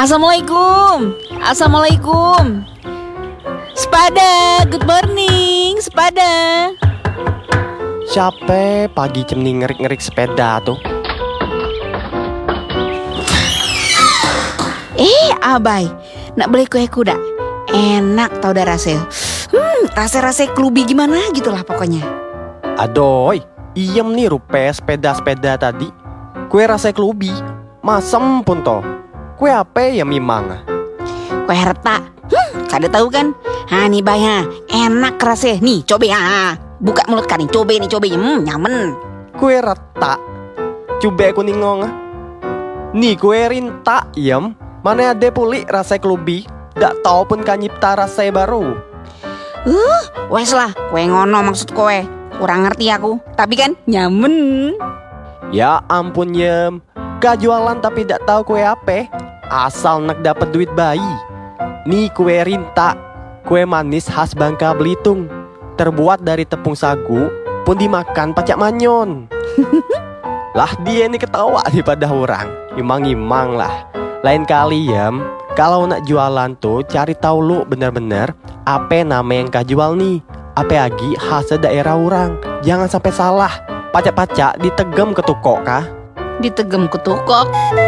Assalamualaikum. Assalamualaikum. Sepada, good morning, Sepada. Siapa pagi cemni ngerik-ngerik sepeda tuh? Abai, nak beli kue kuda. Enak tau dah rasa. Rasa-rasa klubi gimana gitulah pokoknya. Adoy, iem nih rupe sepeda-sepeda tadi. Kue rasa kelubi, masem pun toh. Kue apa ya memang? Kue retak. Kada tahu kan? Nih bay enak rasa. Nih coba buka mulut kan nih, coba nih, nyaman. Kue retak. Coba aku ningong. Nih kue rinta iem. Mana ada puli rasa kelubi. Dak tahu pun kan nyipta rasa baru. Wes lah, kue ngono maksud kue. Kurang ngerti aku, tapi kan nyaman. Ya ampun Yem, gak jualan tapi dak tahu kue apa. Asal nak dapat duit bayi. Nih kue rinta, kue manis khas Bangka Belitung. Terbuat dari tepung sagu, pun dimakan pacak manyon. Lah dia ini ketawa daripada orang. Imang-imang lah. Lain kali Yem, kalau nak jualan tuh cari tahu lu bener-bener apa nama yang kau jual nih. Apa lagi khas daerah orang. Jangan sampai salah. Pacak-pacak ditegem ke toko kah? Ditegem ke toko.